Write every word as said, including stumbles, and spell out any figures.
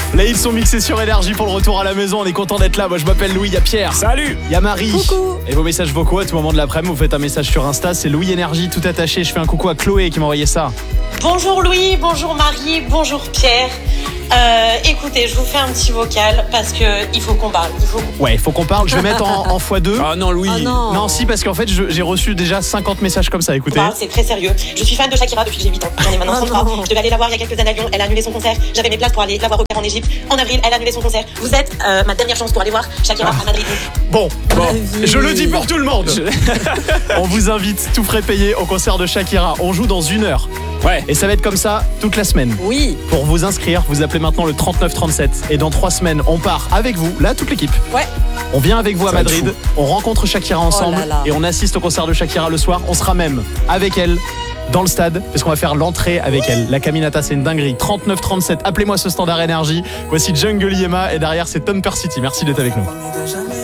Les hits sont mixés sur Énergie pour le retour à la maison. On est content d'être là. Moi, je m'appelle Louis. Il y a Pierre. Salut. Il y a Marie. Coucou. Et vos messages vocaux à tout moment de l'après-midi, vous faites un message sur Insta. C'est Louis Énergie, tout attaché. Je fais un coucou à Chloé qui m'a envoyé ça. Bonjour Louis, bonjour Marie, bonjour Pierre. Euh, écoutez, je vous fais un petit vocal parce que il faut qu'on parle. Il faut... Ouais, il faut qu'on parle. Je vais mettre en, en fois deux. Ah non, Louis. Ah non. Non, si, parce qu'en fait, je- j'ai reçu déjà cinquante messages comme ça. Écoutez. Bah, c'est très sérieux. Je suis fan de Shakira depuis que j'ai huit ans. J'en ai maintenant Ah trente-trois. non. Je devais aller la voir il y a quelques années à Lyon. Elle a annulé son concert. J'avais mes places pour aller la voir au Caire en Égypte. En avril, elle a annulé son concert. Vous êtes euh, ma dernière chance pour aller voir Shakira à Madrid. Bon, bon. Vas-y. Je le dis pour tout le monde. On vous invite, tout frais payé, au concert de Shakira. On joue dans une heure. Ouais. Et ça va être comme ça toute la semaine. Oui. Pour vous inscrire, vous appelez maintenant le trente-neuf trente-sept. Et dans trois semaines, on part avec vous, là, toute l'équipe. Ouais. On vient avec vous à Ça va être Madrid, on rencontre Shakira ensemble Oh là là. et on assiste au concert de Shakira le soir. On sera même avec elle dans le stade, parce qu'on va faire l'entrée avec elle. La Caminata, c'est une dinguerie. trente-neuf trente-sept, appelez-moi ce standard Énergie. Voici Jungle Yema et derrière, c'est Tom City. Merci d'être avec nous.